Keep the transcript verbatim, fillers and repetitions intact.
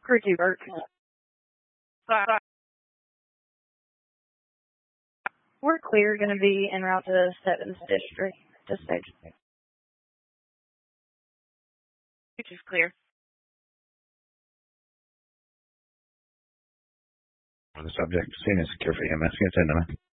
Crew two, Bert. We're clear, going to be en route to seventh District at this stage. Which is clear. The subject, seen as secure for E M S, gets into me.